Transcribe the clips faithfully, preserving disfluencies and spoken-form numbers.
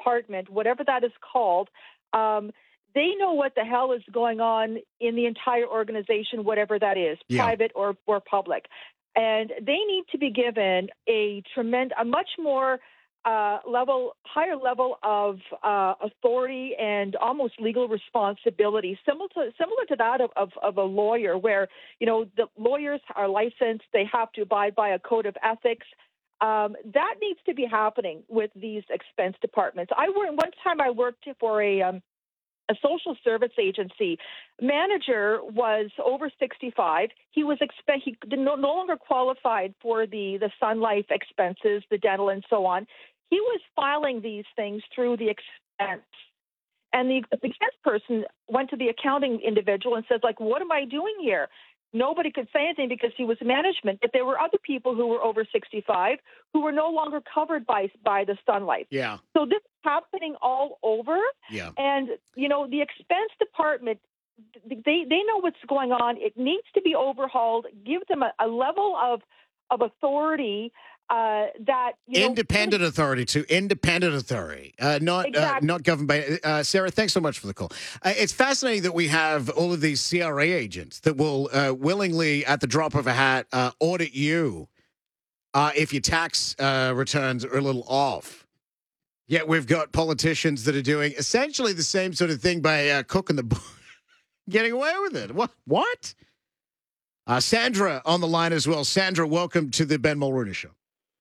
department, whatever that is called, um, they know what the hell is going on in the entire organization, whatever that is, Yeah. private or, or public. And they need to be given a tremendous, a much more uh, level, higher level of uh, authority and almost legal responsibility, similar to similar to that of, of, of a lawyer, where you know the lawyers are licensed, they have to abide by a code of ethics. Um, that needs to be happening with these expense departments. I worked one time. I worked for a um, a social service agency. Manager was over sixty-five. He was expe- he no, no longer qualified for the the Sun Life expenses, the dental, and so on. He was filing these things through the expense. And the expense person went to the accounting individual and says, like, what am I doing here? Nobody could say anything because he was management. But there were other people who were over sixty-five who were no longer covered by by the Sun Life. Yeah. So this is happening all over. Yeah. And, you know, the expense department, they, they know what's going on. It needs to be overhauled. Give them a, a level of, of authority uh, that, you independent know, authority to independent authority, uh, not Exactly. uh, not governed by. Uh, Sarah, thanks so much for the call. Uh, it's fascinating that we have all of these C R A agents that will uh, willingly, at the drop of a hat, uh, audit you uh, if your tax uh, returns are a little off. Yet we've got politicians that are doing essentially the same sort of thing by uh, cooking the book, getting away with it. What? What? Uh, Sandra on the line as well. Sandra, welcome to the Ben Mulrooney Show.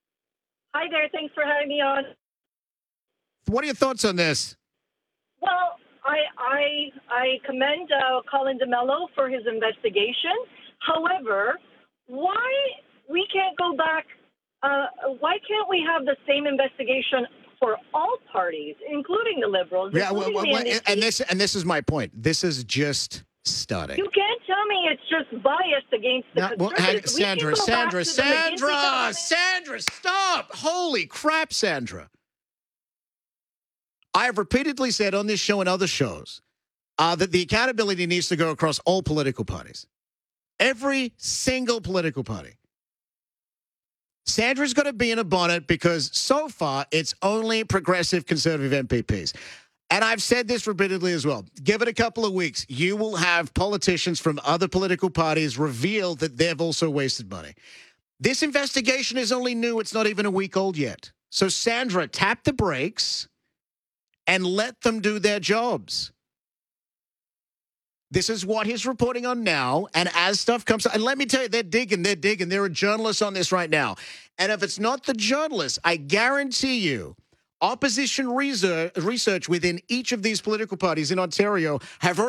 Hi there. Thanks for having me on. What are your thoughts on this? Well, I I, I commend uh, Colin DeMello for his investigation. However, why we can't go back? Uh, why can't we have the same investigation for all parties, including the Liberals? Yeah, well, including well, the well, N D P? and this and this is my point. This is just starting. You can't tell me it's just biased against the Now, well, hang, conservatives. We can Sandra, go back Sandra, to the McKinsey Sandra, government. Sandra, stop! Holy crap, Sandra! I have repeatedly said on this show and other shows uh, that the accountability needs to go across all political parties, every single political party. Sandra's got to be in a bonnet because so far it's only progressive conservative M P Ps. And I've said this repeatedly as well. Give it a couple of weeks. You will have politicians from other political parties reveal that they've also wasted money. This investigation is only new. It's not even a week old yet. So, Sandra, tap the brakes and let them do their jobs. This is what he's reporting on now. And as stuff comes up, and let me tell you, they're digging, they're digging. There are journalists on this right now. And if it's not the journalists, I guarantee you, opposition research, research within each of these political parties in Ontario have already